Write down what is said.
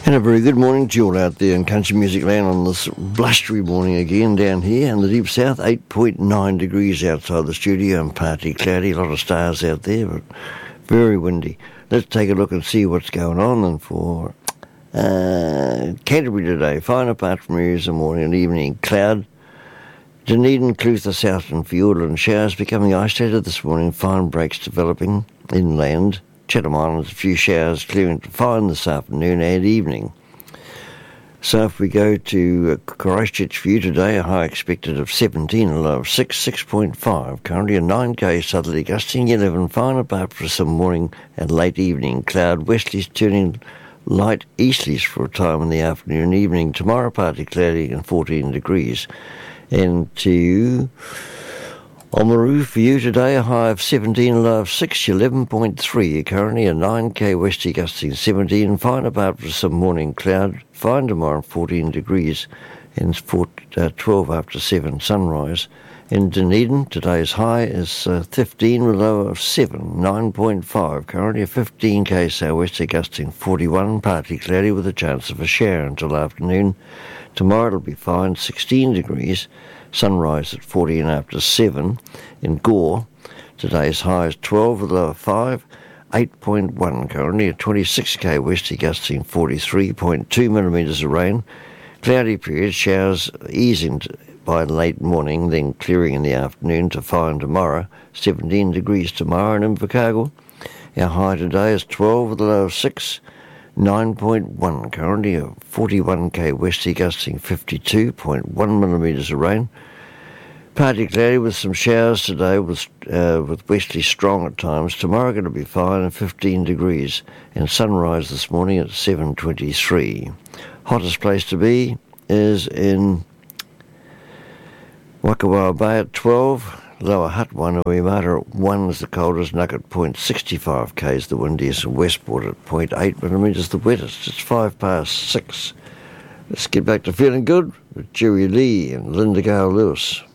And a very good morning to you all out there in country music land on this blustery morning again down here in the deep south. 8.9 degrees outside the studio and partly cloudy. A lot of stars out there, but very windy. Let's take a look and see what's going on. And for Canterbury today, fine apart from areas of morning and evening, cloud. Dunedin, Clutha, Southland, Fiordland, showers becoming isolated this morning. Fine breaks developing inland. Chatham Islands, a few showers clearing to fine this afternoon and evening. So if we go to Christchurch for you today, a high expected of 17, a low of 6.5. Currently a 9k southerly gusting 11, fine apart for some morning and late evening. Cloud westerlies turning light easterlies for a time in the afternoon and evening. Tomorrow partly cloudy and 14 degrees. And to Oamaru for you today, a high of 17, a low of 6, 11.3. Currently a 9k westerly gusting 17, fine apart for some morning cloud. Fine tomorrow, 14 degrees, and 12 after 7 sunrise. In Dunedin, today's high is 15, a low of 7, 9.5. Currently a 15k southwesterly gusting 41, partly cloudy with a chance of a shower until afternoon. Tomorrow it'll be fine, 16 degrees. Sunrise at 14 after 7 in Gore. Today's high is 12, a low of 5, 8.1 currently, a 26k westerly gusting 43.2 millimetres of rain. Cloudy period, showers easing by late morning, then clearing in the afternoon to fine tomorrow, 17 degrees tomorrow. And in Invercargill, our high today is 12, with a low of 6, 9.1 currently, a 41k westerly gusting 52.1 millimetres of rain. Partly cloudy with some showers today with westerly strong at times. Tomorrow going to be fine and 15 degrees, and sunrise this morning at 7:23. Hottest place to be is in Wakawawa Bay at 12. Lower Hutt, Wainuiomata at 1 is the coldest. Nugget Point 65 k's the windiest, and Westport at 0.8 millimetres the wettest. It's 6:05. Let's get back to feeling good with Jerry Lee and Linda Gale Lewis.